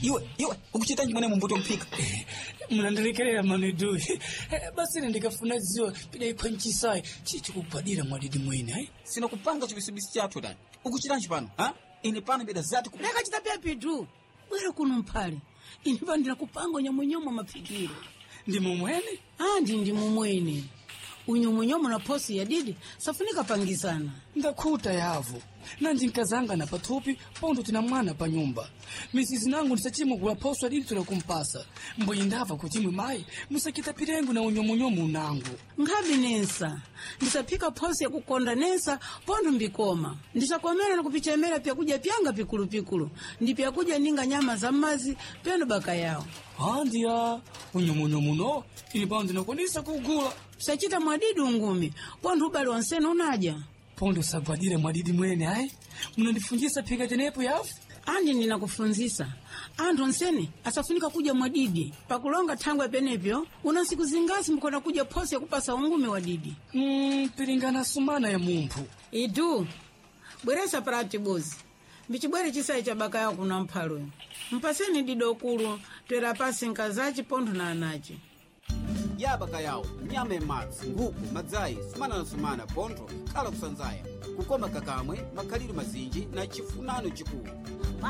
iwe ukuchita njimene mumbuto mpika. Mnandirekerera manedu. Basi ndikafuna ziwa pida ikwanchisayi chichikubadira mwadidi mwene. Sina kupanga chibisibisi chathu dani. Ukuchita njipano, ha? Ine pano beda zati ku. Naka chitapia pitu. Bwera kuno mpale. Ine bandira kupanga nyamunyomo mapikiro. Ndi mumwene? Ndi mumwene. Unyomonyomo na posi ya didi safunika pangisana. Ndakuta yavu. Nanji nkazanga na patupi pondo tina mwana pa nyumba. Misizi nangu nisachimu kula posi ya didi tunakumpasa. Mboyi ndava kuchimwe mai musakita pirengu na unyomonyomo nangu. Ngabi nensa. Ndisapika posi ya kukonda nensa pondo mbikoma. Ndisakomera na kupichemera pia kuja pianga pikulu. Ndipia kuja ninga nyama za mazi pendo baka yao. Andia unyomonyomo no ili bandi na kwanisa kugula. Sachita mwadidi ungumi. Pondo ubali wansena unaja. Pondo sabadire mwadidi mwene hai. Mnandifunjisa pika tenepo yafu? Andi ninakufunzisa. Andu nsene asafunika kuja mwadidi. Pakulonga tangwa penepyo, unasiku zingasi mkona kuja posi ya kupasa ungumi wadidi. Piringana sumana ya mumpu. Idu, bweresa parati bozi. Bichibwere chisayi cha baka yao kuna mpalo. Mpaseni didokulu, tuera pasi nkazachi pondo na anachi. Ya baka yao, nyame matsi, nguku, madzai, sumana na sumana, pondo, kala kusanzaya. Kukoma kakamwe, makaliri mazinji na chifunano chikulu.